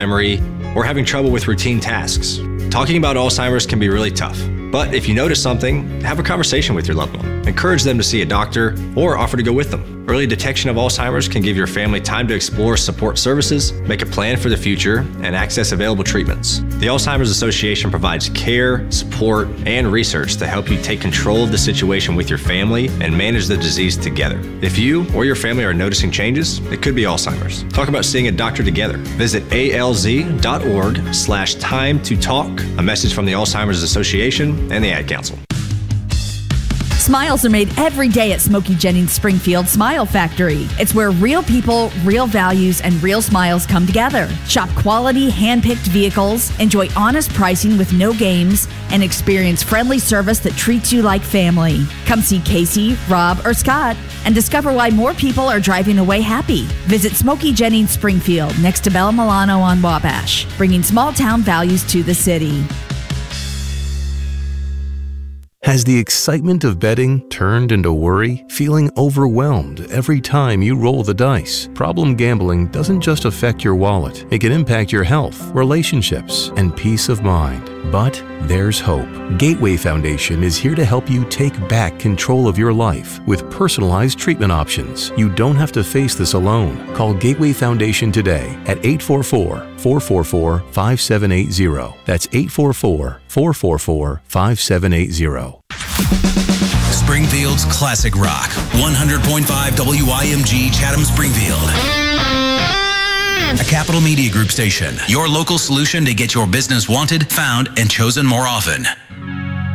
memory, or having trouble with routine tasks. Talking about Alzheimer's can be really tough, but if you notice something, have a conversation with your loved one. Encourage them to see a doctor or offer to go with them. Early detection of Alzheimer's can give your family time to explore support services, make a plan for the future, and access available treatments. The Alzheimer's Association provides care, support, and research to help you take control of the situation with your family and manage the disease together. If you or your family are noticing changes, it could be Alzheimer's. Talk about seeing a doctor together. Visit alz.org/time-to-talk. A message from the Alzheimer's Association and the Ad Council. Smiles are made every day at Smokey Jennings Springfield Smile Factory. It's where real people, real values, and real smiles come together. Shop quality, hand-picked vehicles, enjoy honest pricing with no games, and experience friendly service that treats you like family. Come see Casey, Rob, or Scott and discover why more people are driving away happy. Visit Smokey Jennings Springfield next to Bella Milano on Wabash, bringing small-town values to the city. Has the excitement of betting turned into worry? Feeling overwhelmed every time you roll the dice? Problem gambling doesn't just affect your wallet. It can impact your health, relationships, and peace of mind. But there's hope. Gateway Foundation is here to help you take back control of your life with personalized treatment options. You don't have to face this alone. Call Gateway Foundation today at 844-444-5780. That's 844-444-5780. Springfield's Classic Rock, 100.5 WIMG Chatham Springfield. A Capital Media Group station, your local solution to get your business wanted, found, and chosen more often.